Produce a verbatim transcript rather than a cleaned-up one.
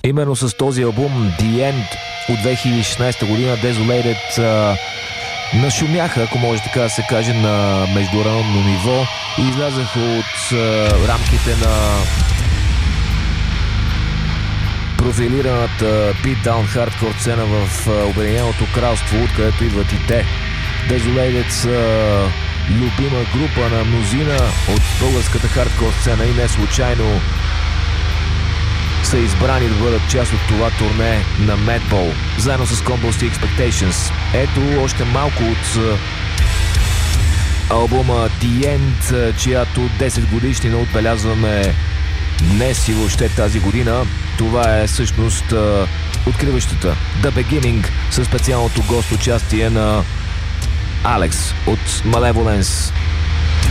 Именно с този албум The End от две хиляди и шестнадесета година Desolated а, нашумяха, ако може така да се каже, на международно ниво и излязаха от а, рамките на профилираната beatdown хардкор сцена в а, Обединеното кралство, откъдето идват и те. Desolated са любима група на мнозина от българската хардкор сцена и не случайно са избрани да бъдат част от това турне на Madball, заедно с Composite Expectations. Ето още малко от албума The End, чиято десет годишнина отбелязваме днес и въобще тази година. Това е всъщност откриващата The Beginning със специалното гост участие на Алекс от Malevolence.